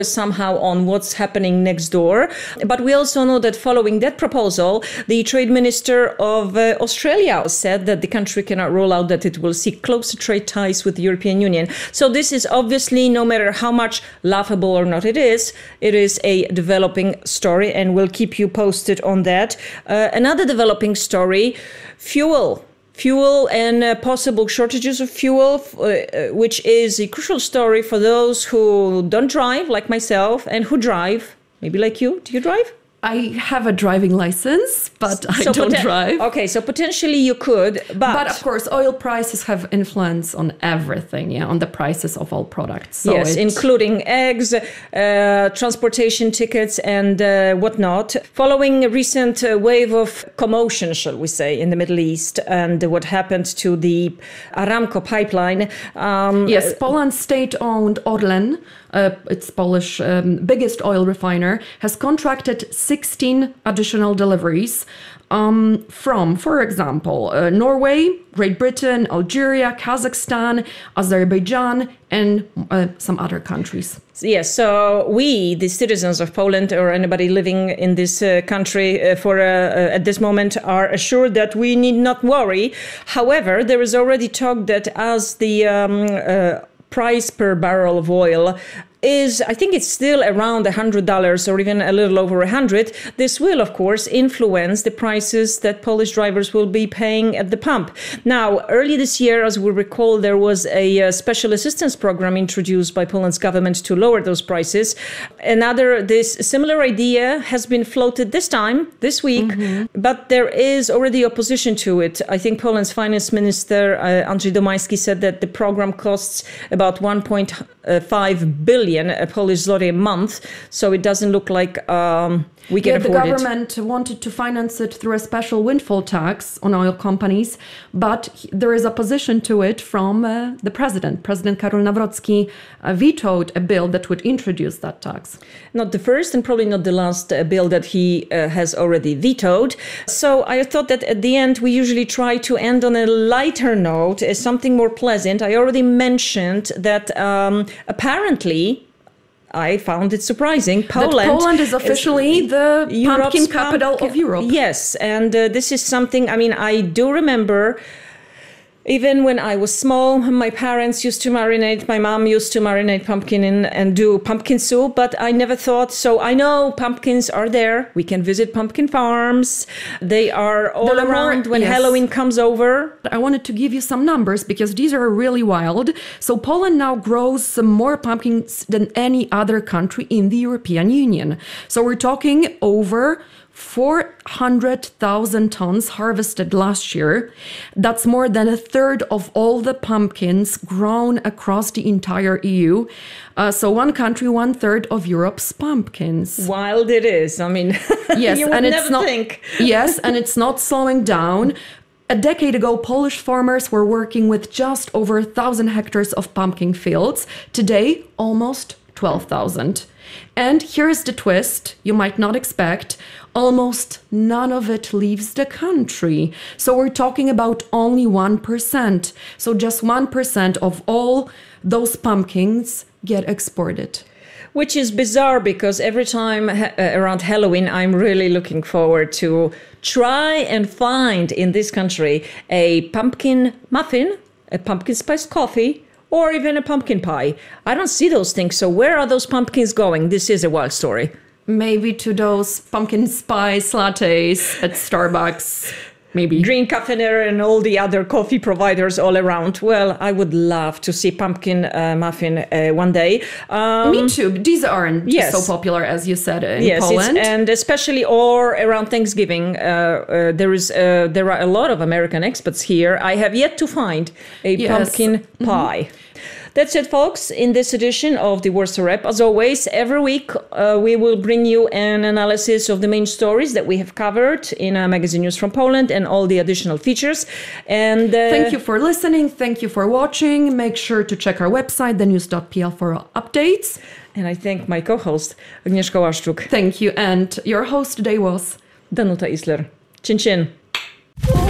somehow on what's happening next door. But we also know that following that proposal, the trade minister of Australia said that the country cannot rule out that it will seek closer trade ties with the European Union. So this is obviously, no matter how much laughable or not it is a developing story, and we'll keep you posted on that. Another developing story, fuel and possible shortages of fuel, which is a crucial story for those who don't drive, like myself, and who drive, maybe like you. Do you drive? I have a driving license, but I don't drive. Okay, so potentially you could, but of course, oil prices have influence on everything, on the prices of all products. So yes, including eggs, transportation tickets, and whatnot. Following a recent wave of commotion, shall we say, in the Middle East, and what happened to the Aramco pipeline. Yes, Poland's state-owned Orlen, its Polish biggest oil refiner, has contracted 16 additional deliveries from, for example, Norway, Great Britain, Algeria, Kazakhstan, Azerbaijan, and some other countries. Yes, so we, the citizens of Poland, or anybody living in this country at this moment, are assured that we need not worry. However, there is already talk that as the price per barrel of oil is, I think it's still around $100 or even a little over 100. This will, of course, influence the prices that Polish drivers will be paying at the pump. Now, early this year, as we recall, there was a special assistance program introduced by Poland's government to lower those prices. This similar idea has been floated this week, but there is already opposition to it. I think Poland's finance minister, Andrzej Domański, said that the program costs about 1.5 billion Polish zloty a month, so it doesn't look like we can afford it. The government wanted to finance it through a special windfall tax on oil companies, but there is opposition to it from the president. President Karol Nawrocki vetoed a bill that would introduce that tax. Not the first and probably not the last bill that he has already vetoed. So I thought that at the end we usually try to end on a lighter note, something more pleasant. I already mentioned that apparently, I found it surprising, Poland is officially the pumpkin capital of Europe. Yes, and this is something, I do remember, even when I was small, my parents used to marinate, my mom used to marinate pumpkin and do pumpkin soup, but I never thought, so I know pumpkins are there. We can visit pumpkin farms. They are all around when Halloween comes over. I wanted to give you some numbers because these are really wild. So Poland now grows more pumpkins than any other country in the European Union. So we're talking over 400,000 tons harvested last year. That's more than a third of all the pumpkins grown across the entire EU. So one country, 1/3 of Europe's pumpkins. Wild it is. Yes, you would and never think. Yes, and it's not slowing down. A decade ago, Polish farmers were working with just over 1,000 hectares of pumpkin fields. Today, almost 12,000. And here's the twist you might not expect. Almost none of it leaves the country. So we're talking about only 1%. So just 1% of all those pumpkins get exported. Which is bizarre because every time around Halloween, I'm really looking forward to try and find in this country a pumpkin muffin, a pumpkin spice coffee, or even a pumpkin pie. I don't see those things. So where are those pumpkins going? This is a wild story. Maybe to those pumpkin spice lattes at Starbucks. Maybe. Green Caffeinaire and all the other coffee providers all around. Well, I would love to see pumpkin muffin one day. Me too. These aren't so popular as you said in Poland. And especially or around Thanksgiving. There are a lot of American expats here. I have yet to find a pumpkin pie. That's it, folks, in this edition of the Warsaw Wrap. As always, every week we will bring you an analysis of the main stories that we have covered in our magazine News from Poland and all the additional features. And thank you for listening. Thank you for watching. Make sure to check our website, thenews.pl, for updates. And I thank my co-host, Agnieszka Łaszczuk. Thank you. And your host today was Danuta Isler. Chin chin.